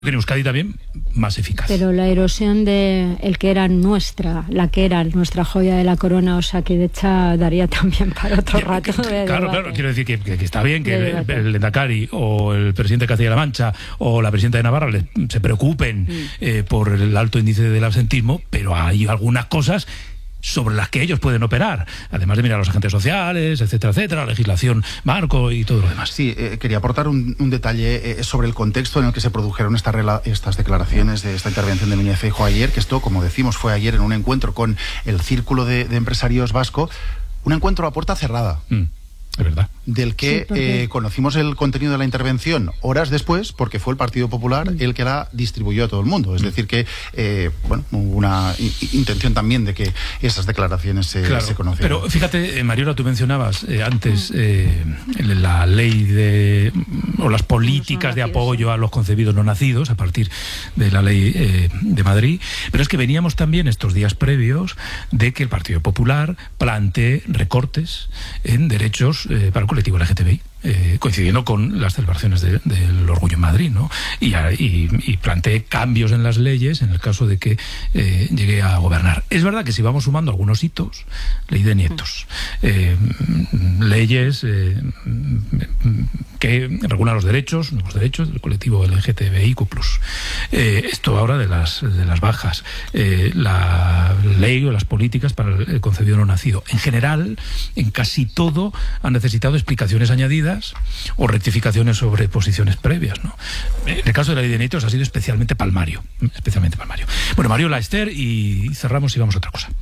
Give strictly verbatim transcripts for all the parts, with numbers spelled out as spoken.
en Euskadi también más eficaz. Pero la erosión de el que era nuestra, la que era nuestra joya de la corona, Osakidetza, daría también para otro Ya, rato de Claro, debate. claro, quiero decir que, que, que está bien que De el, el Lehendakari o el presidente de Castilla-La Mancha o la presidenta de Navarra le, se preocupen mm. eh, por el alto índice del absentismo, pero hay algunas cosas sobre las que ellos pueden operar, además de mirar a los agentes sociales, etcétera, etcétera, legislación marco y todo lo demás. Sí, eh, quería aportar un, un detalle eh, sobre el contexto en el que se produjeron esta rela, estas declaraciones de esta intervención de Núñez Feijóo ayer, que esto, como decimos, fue ayer en un encuentro con el Círculo de, de Empresarios Vasco, un encuentro a puerta cerrada. Mm. Es verdad. Del que sí, porque... eh, conocimos el contenido de la intervención horas después, porque fue el Partido Popular mm. el que la distribuyó a todo el mundo. Es mm. decir que, eh, bueno, hubo una intención también de que esas declaraciones se, claro, se conocieran. Pero fíjate, eh, Mariola, tú mencionabas eh, antes eh, la ley de, o las políticas de apoyo a los concebidos no nacidos, a partir de la ley eh, de Madrid, pero es que veníamos también estos días previos de que el Partido Popular plantee recortes en derechos Eh, para el colectivo L G T B I, eh, coincidiendo con las celebraciones de, del Orgullo en Madrid, ¿no? Y, y, y plantee cambios en las leyes en el caso de que eh, llegue a gobernar. Es verdad que si vamos sumando algunos hitos, ley de nietos, eh, leyes eh, que regulan los derechos, los derechos del colectivo L G T B I Q plus, eh, esto ahora de las, de las bajas, eh, la ley o las políticas para el concebido no nacido. En general, en casi todo han necesitado explicaciones añadidas o rectificaciones sobre posiciones previas, ¿no? En el caso de la ley de nietos ha sido especialmente palmario, especialmente palmario. Bueno, Mariola, Esther, y cerramos y vamos a otra cosa.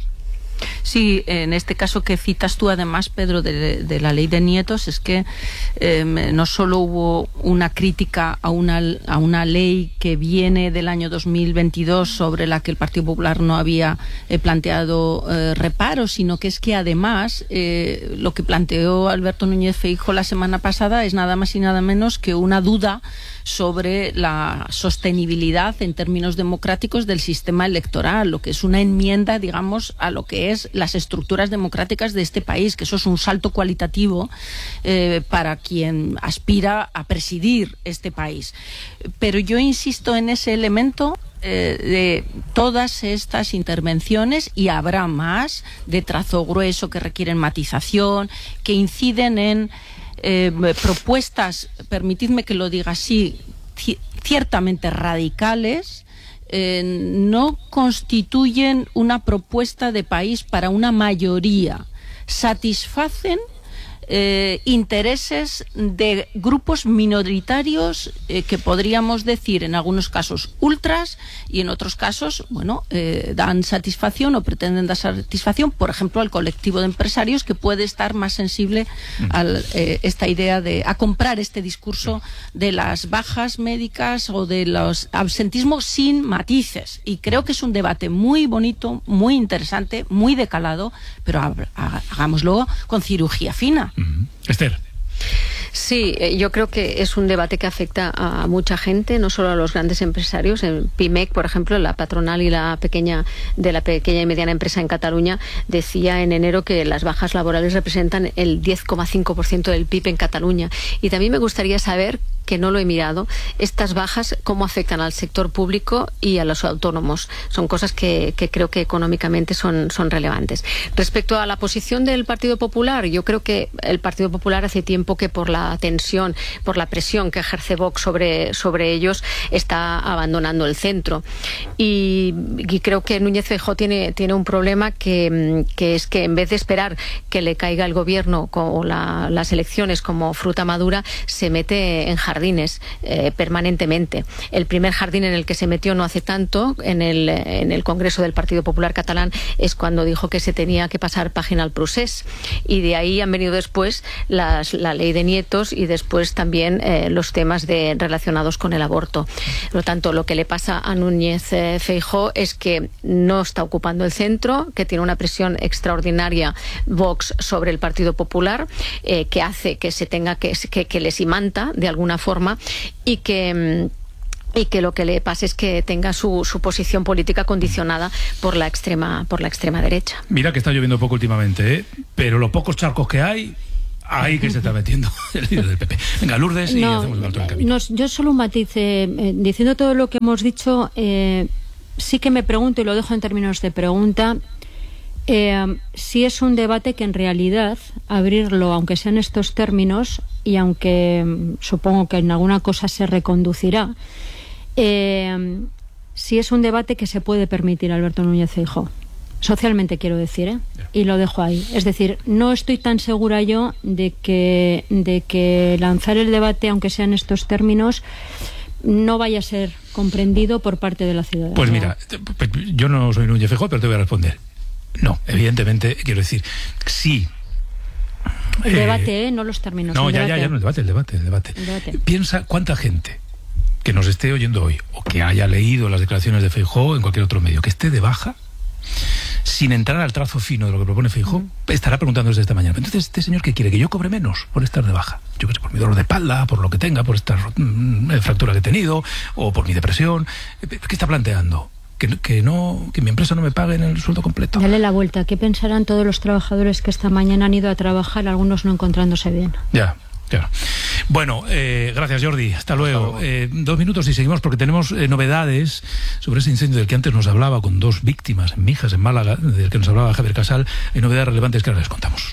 Sí, en este caso que citas tú además, Pedro, de, de la ley de nietos, es que eh, no solo hubo una crítica a una, a una ley que viene del año dos mil veintidós sobre la que el Partido Popular no había eh, planteado eh, reparos, sino que es que además eh, lo que planteó Alberto Núñez Feijóo la semana pasada es nada más y nada menos que una duda sobre la sostenibilidad en términos democráticos del sistema electoral, lo que es una enmienda, digamos, a lo que es las estructuras democráticas de este país, que eso es un salto cualitativo eh, para quien aspira a presidir este país. Pero yo insisto en ese elemento eh, de todas estas intervenciones, y habrá más de trazo grueso que requieren matización, que inciden en Eh, propuestas, permitidme que lo diga así, ciertamente radicales, eh, no constituyen una propuesta de país para una mayoría, satisfacen eh, intereses de grupos minoritarios eh, que podríamos decir en algunos casos ultras y en otros casos, bueno, eh, dan satisfacción o pretenden dar satisfacción, por ejemplo, al colectivo de empresarios que puede estar más sensible a eh, esta idea de a comprar este discurso de las bajas médicas o de los absentismos sin matices. Y creo que es un debate muy bonito, muy interesante, muy decalado, pero hagámoslo con cirugía fina. Uh-huh. Esther. Sí, yo creo que es un debate que afecta a mucha gente, no solo a los grandes empresarios. En PIMEC, por ejemplo, la patronal y la pequeña de la pequeña y mediana empresa en Cataluña decía en enero que las bajas laborales representan el diez coma cinco por ciento del P I B en Cataluña. Y también me gustaría saber, que no lo he mirado, estas bajas cómo afectan al sector público y a los autónomos. Son cosas que, que creo que económicamente son, son relevantes. Respecto a la posición del Partido Popular, yo creo que el Partido Popular hace tiempo que por la tensión, por la presión que ejerce Vox sobre, sobre ellos, está abandonando el centro. Y, y creo que Núñez Feijóo tiene, tiene un problema que, que es que en vez de esperar que le caiga el gobierno o la, las elecciones como fruta madura, se mete en jardines eh, permanentemente. El primer jardín en el que se metió no hace tanto, en el, en el Congreso del Partido Popular catalán, es cuando dijo que se tenía que pasar página al procés. Y de ahí han venido después las, la ley de nietos y después también eh, los temas de, relacionados con el aborto. Por lo tanto, lo que le pasa a Núñez eh, Feijóo es que no está ocupando el centro, que tiene una presión extraordinaria Vox sobre el Partido Popular, eh, que hace que se tenga que, que, que les imanta de alguna forma y que y que lo que le pasa es que tenga su, su posición política condicionada por la extrema por la extrema derecha. Mira que está lloviendo poco últimamente, ¿eh? Pero los pocos charcos que hay Ahí que se está metiendo el líder del P P. Venga, Lourdes, y no, hacemos el alto en el camino. No, yo solo un matiz. Eh, diciendo todo lo que hemos dicho, eh, sí que me pregunto, y lo dejo en términos de pregunta, eh, si es un debate que en realidad abrirlo, aunque sean estos términos, y aunque mm, supongo que en alguna cosa se reconducirá, eh, si es un debate que se puede permitir Alberto Núñez Feijóo. Socialmente, quiero decir, ¿eh? Y lo dejo ahí. Es decir, no estoy tan segura yo de que, de que lanzar el debate, aunque sean estos términos, no vaya a ser comprendido por parte de la ciudadanía. Pues mira, yo no soy Núñez Feijóo, pero te voy a responder. No, evidentemente, quiero decir, sí. El eh, debate, ¿eh? No los términos. No, el ya, debate. ya, ya, no, el debate, el debate, el debate. El debate. Piensa cuánta gente que nos esté oyendo hoy, o que haya leído las declaraciones de Feijóo en cualquier otro medio, que esté de baja, sin entrar al trazo fino de lo que propone Feijóo, mm. estará preguntándose esta mañana. Entonces, ¿este señor qué quiere? ¿Que yo cobre menos por estar de baja? Yo qué sé, por mi dolor de espalda, por lo que tenga, por esta mm, fractura que he tenido, o por mi depresión. ¿Qué está planteando? ¿Que, que, no, que mi empresa no me pague en el sueldo completo? Dale la vuelta. ¿Qué pensarán todos los trabajadores que esta mañana han ido a trabajar, algunos no encontrándose bien? Ya. Claro. Bueno, eh, gracias Jordi, hasta luego. Hasta luego. Eh, dos minutos y seguimos porque tenemos eh, novedades sobre ese incendio del que antes nos hablaba, con dos víctimas en Mijas, en Málaga, del que nos hablaba Javier Casal. Hay novedades relevantes que ahora les contamos.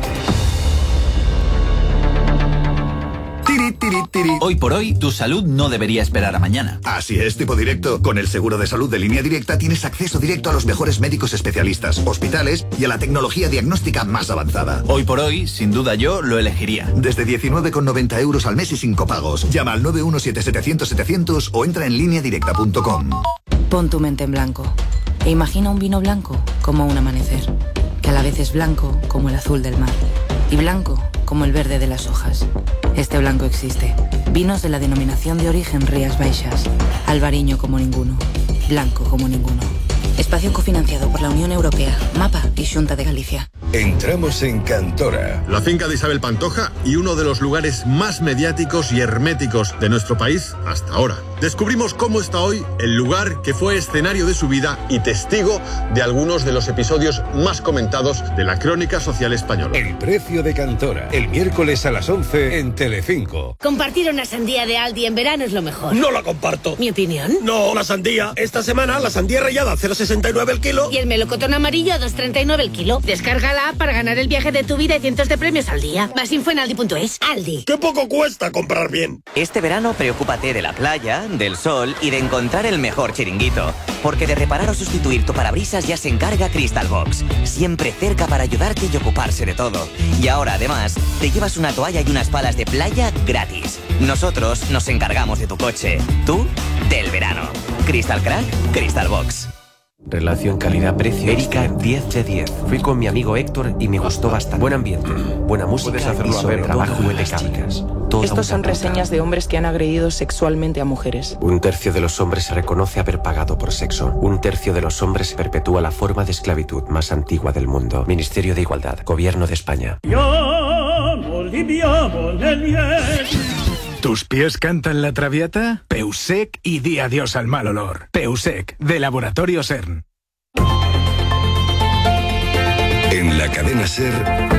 Hoy por hoy, tu salud no debería esperar a mañana. Así es, tipo directo. Con el seguro de salud de Línea Directa tienes acceso directo a los mejores médicos especialistas, hospitales y a la tecnología diagnóstica más avanzada. Hoy por hoy, sin duda yo lo elegiría. Desde diecinueve con noventa euros al mes y sin copagos. Llama al nueve uno siete setecientos setecientos o entra en línea directa punto com. Pon tu mente en blanco e imagina un vino blanco como un amanecer, que a la vez es blanco como el azul del mar y blanco como el verde de las hojas. Este blanco existe. Vinos de la denominación de origen Rías Baixas. Albariño como ninguno. Blanco como ninguno. Espacio cofinanciado por la Unión Europea, MAPA y Xunta de Galicia. Entramos en Cantora, la finca de Isabel Pantoja y uno de los lugares más mediáticos y herméticos de nuestro país hasta ahora. Descubrimos cómo está hoy el lugar que fue escenario de su vida y testigo de algunos de los episodios más comentados de la crónica social española. El precio de Cantora, el miércoles a las once en Telecinco. Compartir una sandía de Aldi en verano es lo mejor. No la comparto. ¿Mi opinión? No, la sandía. Esta semana la sandía rallada a cero coma sesenta y nueve el kilo. Y el melocotón amarillo a dos coma treinta y nueve el kilo. Descárgala para ganar el viaje de tu vida y cientos de premios al día. Más info en aldi punto es. Aldi. ¡Qué poco cuesta comprar bien! Este verano preocúpate de la playa, del sol y de encontrar el mejor chiringuito. Porque de reparar o sustituir tu parabrisas ya se encarga Crystal Box. Siempre cerca para ayudarte y ocuparse de todo. Y ahora, además, te llevas una toalla y unas palas de playa gratis. Nosotros nos encargamos de tu coche. Tú, del verano. Crystal Crack, Crystal Box. Relación calidad-precio. Erika, diez de diez. Fui con mi amigo Héctor y me gustó bastante. Buen ambiente, buena música y sobre trabajo impecable. Estos son reseñas de hombres que han agredido sexualmente a mujeres. Un tercio de los hombres se reconoce haber pagado por sexo. Un tercio de los hombres perpetúa la forma de esclavitud más antigua del mundo. Ministerio de Igualdad, Gobierno de España. ¿Tus pies cantan la traviata? Peusec y di adiós al mal olor. Peusec, de Laboratorio SERN. En la cadena SER,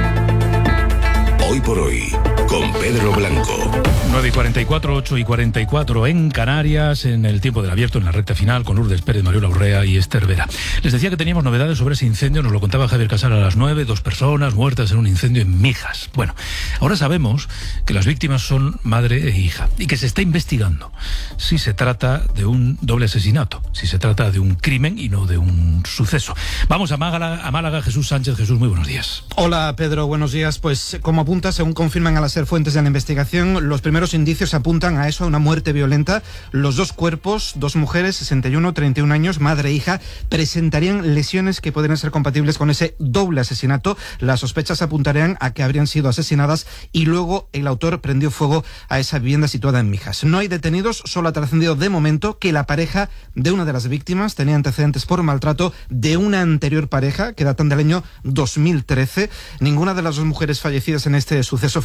Hoy por Hoy, con Pedro Blanco. nueve y cuarenta y cuatro, ocho y cuarenta y cuatro en Canarias, en el tiempo del abierto, en la recta final, con Lourdes Pérez, Mariola Urrea y Esther Vera. Les decía que teníamos novedades sobre ese incendio, nos lo contaba Javier Casal a las nueve, dos personas muertas en un incendio en Mijas. Bueno, ahora sabemos que las víctimas son madre e hija y que se está investigando si se trata de un doble asesinato, si se trata de un crimen y no de un suceso. Vamos a Málaga, a Málaga, Jesús Sánchez. Jesús, muy buenos días. Hola Pedro, buenos días. Pues como apunta, según confirman a las SER fuentes de la investigación, los primeros Los indicios apuntan a eso, a una muerte violenta. Los dos cuerpos, dos mujeres, sesenta y uno, treinta y un años, madre e hija, presentarían lesiones que podrían ser compatibles con ese doble asesinato. Las sospechas apuntarían a que habrían sido asesinadas y luego el autor prendió fuego a esa vivienda situada en Mijas. No hay detenidos, solo ha trascendido de momento que la pareja de una de las víctimas tenía antecedentes por maltrato de una anterior pareja que datan del año dos mil trece. Ninguna de las dos mujeres fallecidas en este suceso figuran de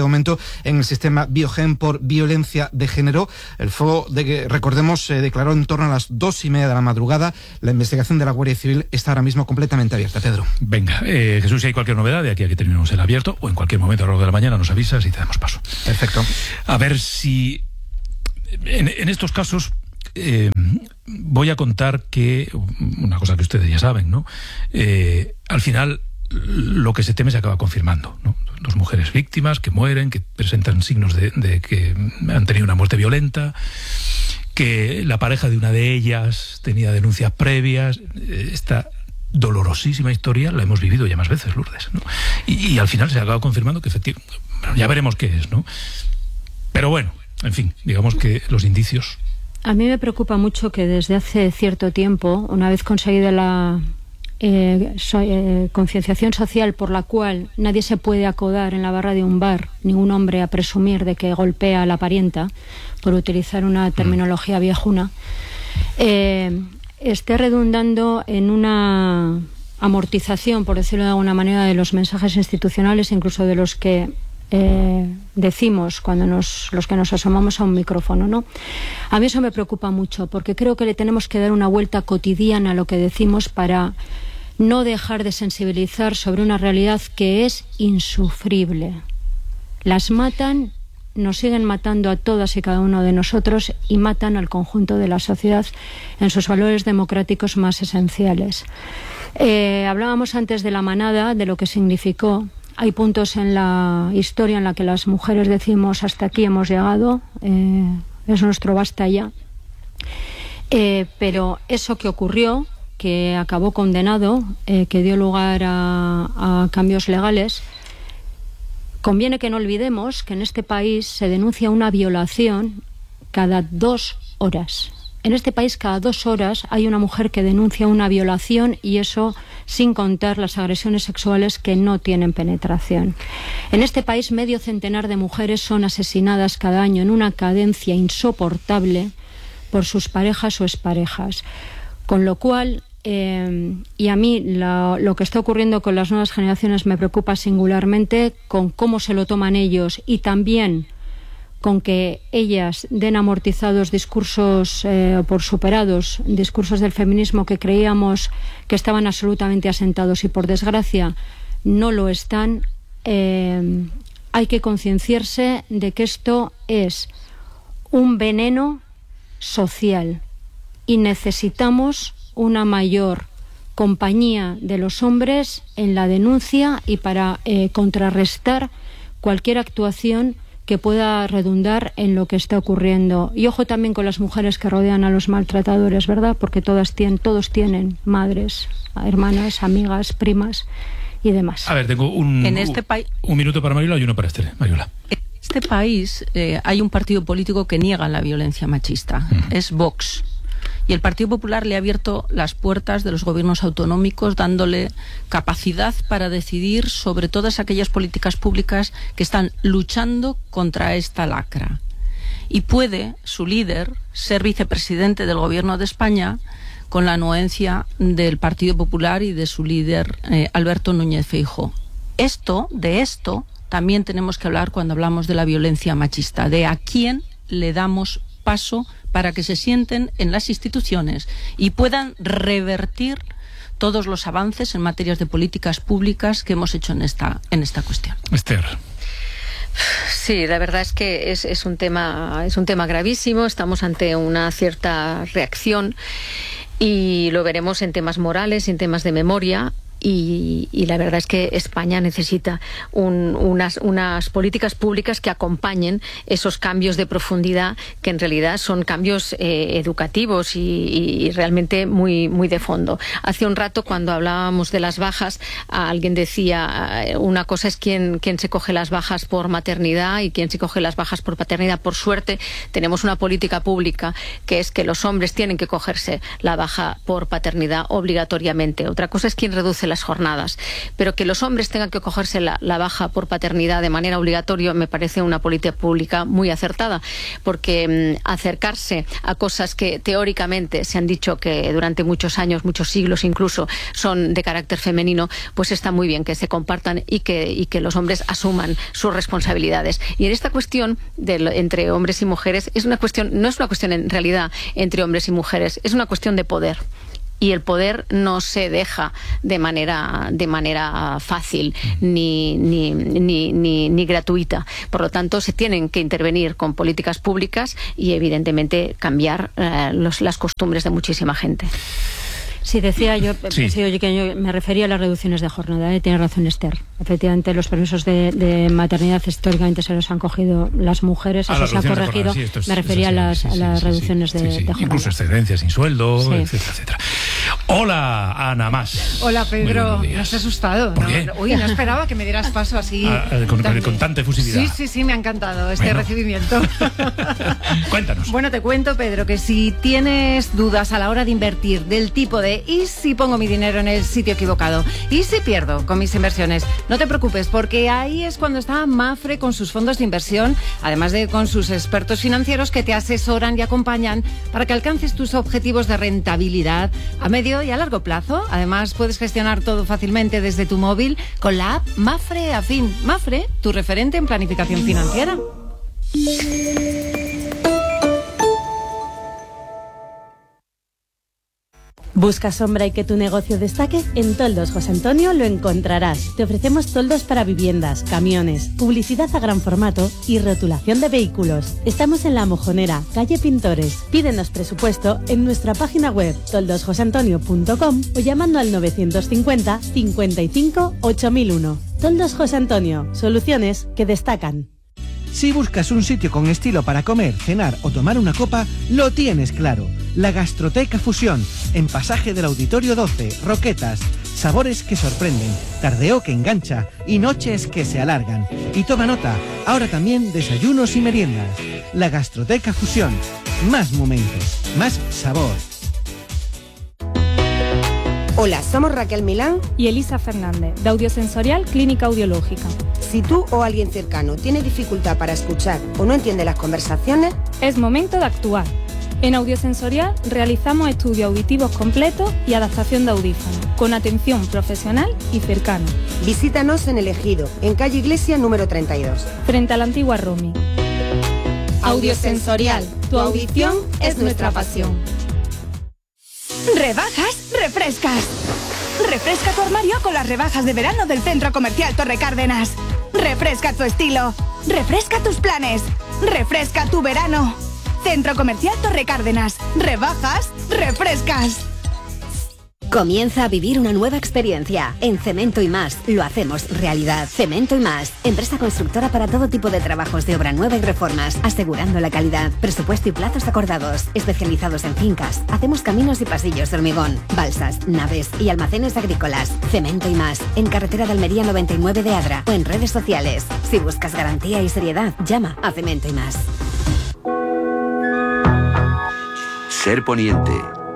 momento en el sistema Biogen por violencia de género. El fuego, de que, recordemos, se declaró en torno a las dos y media de la madrugada. La investigación de la Guardia Civil está ahora mismo completamente abierta. Pedro. Venga, eh, Jesús, si hay cualquier novedad de aquí a que terminemos el abierto, o en cualquier momento a lo largo de la mañana nos avisas y te damos paso. Perfecto. A ver si en, en estos casos eh, voy a contar que una cosa que ustedes ya saben, ¿no? Eh, al final lo que se teme se acaba confirmando, ¿no? Dos mujeres víctimas que mueren, que presentan signos de, de que han tenido una muerte violenta, que la pareja de una de ellas tenía denuncias previas. Esta dolorosísima historia la hemos vivido ya más veces, Lourdes, ¿no? Y, y al final se acaba confirmando que efectivamente, bueno, ya veremos qué es, ¿no? Pero bueno, en fin, digamos que los indicios. A mí me preocupa mucho que desde hace cierto tiempo, una vez conseguida la eh, so, eh, concienciación social por la cual nadie se puede acodar en la barra de un bar, ningún hombre a presumir de que golpea a la parienta, por utilizar una terminología viejuna, eh, esté redundando en una amortización, por decirlo de alguna manera, de los mensajes institucionales, incluso de los que eh, decimos cuando nos, los que nos asomamos a un micrófono, ¿no? A mí eso me preocupa mucho, porque creo que le tenemos que dar una vuelta cotidiana a lo que decimos para no dejar de sensibilizar sobre una realidad que es insufrible. Las matan, nos siguen matando a todas y cada uno de nosotros y matan al conjunto de la sociedad en sus valores democráticos más esenciales. Eh, hablábamos antes de la manada, de lo que significó. Hay puntos en la historia en la que las mujeres decimos hasta aquí hemos llegado, eh, es nuestro basta ya. Eh, pero eso que ocurrió, que acabó condenado, eh, que dio lugar a, a cambios legales, conviene que no olvidemos que en este país se denuncia una violación cada dos horas. En este país cada dos horas hay una mujer que denuncia una violación, y eso sin contar las agresiones sexuales que no tienen penetración. En este país medio centenar de mujeres son asesinadas cada año en una cadencia insoportable por sus parejas o exparejas. Con lo cual, eh, y a mí la, lo que está ocurriendo con las nuevas generaciones me preocupa singularmente, con cómo se lo toman ellos y también con que ellas den amortizados discursos eh, por superados, discursos del feminismo que creíamos que estaban absolutamente asentados y por desgracia no lo están. Eh, hay que concienciarse de que esto es un veneno social y necesitamos una mayor compañía de los hombres en la denuncia y para eh, contrarrestar cualquier actuación que pueda redundar en lo que está ocurriendo. Y ojo también con las mujeres que rodean a los maltratadores, ¿verdad? Porque todas tienen, todos tienen madres, hermanas, amigas, primas y demás. A ver, tengo un, en este un, un minuto para Mariola y uno para Esther. Mariola. En este país eh, hay un partido político que niega la violencia machista. Mm. Es Vox. Y el Partido Popular le ha abierto las puertas de los gobiernos autonómicos, dándole capacidad para decidir sobre todas aquellas políticas públicas que están luchando contra esta lacra. Y puede su líder ser vicepresidente del Gobierno de España con la anuencia del Partido Popular y de su líder eh, Alberto Núñez Feijóo. Esto, de esto, también tenemos que hablar cuando hablamos de la violencia machista, de a quién le damos paso para que se sienten en las instituciones y puedan revertir todos los avances en materias de políticas públicas que hemos hecho en esta, en esta cuestión. Esther. Sí, la verdad es que es, es un tema, es un tema gravísimo. Estamos ante una cierta reacción y lo veremos en temas morales, en temas de memoria. Y, y la verdad es que España necesita un, unas, unas políticas públicas que acompañen esos cambios de profundidad, que en realidad son cambios eh, educativos y, y realmente muy, muy de fondo. Hace un rato, cuando hablábamos de las bajas, alguien decía, una cosa es quién, quién se coge las bajas por maternidad y quién se coge las bajas por paternidad. Por suerte, tenemos una política pública que es que los hombres tienen que cogerse la baja por paternidad obligatoriamente. Otra cosa es quién reduce la las jornadas. Pero que los hombres tengan que cogerse la, la baja por paternidad de manera obligatoria me parece una política pública muy acertada, porque mmm, acercarse a cosas que teóricamente se han dicho que durante muchos años, muchos siglos incluso, son de carácter femenino, pues está muy bien que se compartan y que, y que los hombres asuman sus responsabilidades. Y en esta cuestión de, entre hombres y mujeres, es una cuestión, no es una cuestión en realidad entre hombres y mujeres, es una cuestión de poder. Y el poder no se deja de manera, de manera fácil ni, ni, ni, ni, ni gratuita. Por lo tanto, se tienen que intervenir con políticas públicas y, evidentemente, cambiar eh, los, las costumbres de muchísima gente. Sí, decía yo, Sí. sí, oye, que yo me refería a las reducciones de jornada, ¿eh? Tiene razón Esther. Efectivamente, los permisos de, de maternidad históricamente se los han cogido las mujeres, A eso las se ha reducciones de corregido. jornada, sí, esto es- me refería es así, a las, sí, a sí, las sí, reducciones sí, de, sí, sí. de jornada. Incluso excedencias sin sueldo, Sí. etcétera, etcétera. Hola, Ana Más. Hola, Muy Pedro. buenos Me días. has asustado. ¿Por No, qué? no, uy, no esperaba que me dieras paso así. Ah, eh, con, tan- con tanta efusividad. Sí, sí, sí, me ha encantado este Bueno. recibimiento. Cuéntanos. Bueno, te cuento, Pedro, que si tienes dudas a la hora de invertir del tipo de ¿y si pongo mi dinero en el sitio equivocado? ¿Y si pierdo con mis inversiones? No te preocupes, porque ahí es cuando está Mapfre con sus fondos de inversión, además de con sus expertos financieros que te asesoran y acompañan para que alcances tus objetivos de rentabilidad a medio y a largo plazo. Además, puedes gestionar todo fácilmente desde tu móvil con la app Mapfre Afin. Mapfre, tu referente en planificación financiera. ¿Buscas sombra y que tu negocio destaque? En Toldos José Antonio lo encontrarás. Te ofrecemos toldos para viviendas, camiones, publicidad a gran formato y rotulación de vehículos. Estamos en La Mojonera, calle Pintores. Pídenos presupuesto en nuestra página web toldos josé antonio punto com o llamando al novecientos cincuenta, cincuenta y cinco, ocho mil uno. Toldos José Antonio, soluciones que destacan. Si buscas un sitio con estilo para comer, cenar o tomar una copa, lo tienes claro. La Gastroteca Fusión, en Pasaje del Auditorio doce, Roquetas. Sabores que sorprenden, tardeo que engancha y noches que se alargan. Y toma nota, ahora también desayunos y meriendas. La Gastroteca Fusión, más momentos, más sabor. Hola, somos Raquel Milán y Elisa Fernández, de Audiosensorial Clínica Audiológica. Si tú o alguien cercano tiene dificultad para escuchar o no entiende las conversaciones, es momento de actuar. En Audiosensorial realizamos estudios auditivos completos y adaptación de audífonos, con atención profesional y cercana. Visítanos en El Ejido, en calle Iglesia número treinta y dos. Frente a la antigua Romi. Audiosensorial, tu audición es nuestra pasión. ¿Rebajas? ¡Refrescas! Refresca tu armario con las rebajas de verano del Centro Comercial Torre Cárdenas. Refresca tu estilo. Refresca tus planes. Refresca tu verano. Centro Comercial Torre Cárdenas. Rebajas, refrescas. Comienza a vivir una nueva experiencia. En Cemento y Más lo hacemos realidad. Cemento y Más, empresa constructora para todo tipo de trabajos de obra nueva y reformas, asegurando la calidad, presupuesto y plazos acordados. Especializados en fincas, hacemos caminos y pasillos de hormigón, balsas, naves y almacenes agrícolas. Cemento y Más, en carretera de Almería noventa y nueve de Adra o en redes sociales. Si buscas garantía y seriedad, llama a Cemento y Más. Ser Poniente.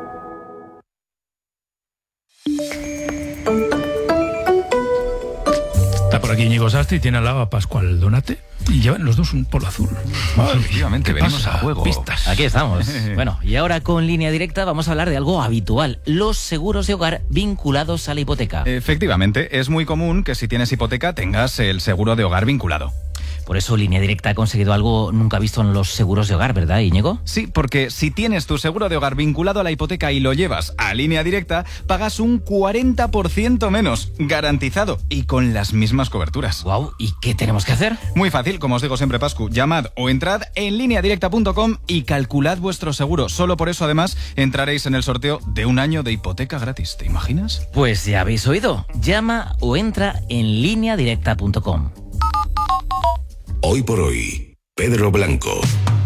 Está por aquí Íñigo Sastre y tiene al lado a Pascual Donate y llevan los dos un polo azul. Ah, efectivamente, venimos pasa? a juego. Pistas. Aquí estamos. Bueno, y ahora con Línea Directa vamos a hablar de algo habitual, los seguros de hogar vinculados a la hipoteca. Efectivamente, es muy común que si tienes hipoteca tengas el seguro de hogar vinculado. Por eso Línea Directa ha conseguido algo nunca visto en los seguros de hogar, ¿verdad, Íñigo? Sí, porque si tienes tu seguro de hogar vinculado a la hipoteca y lo llevas a Línea Directa, pagas un cuarenta por ciento menos, garantizado y con las mismas coberturas. Wow, ¿y qué tenemos que hacer? Muy fácil, como os digo siempre, Pascu, llamad o entrad en línea directa punto com y calculad vuestro seguro. Solo por eso, además, entraréis en el sorteo de un año de hipoteca gratis. ¿Te imaginas? Pues ya habéis oído. Llama o entra en línea directa punto com. Hoy por hoy, Pedro Blanco.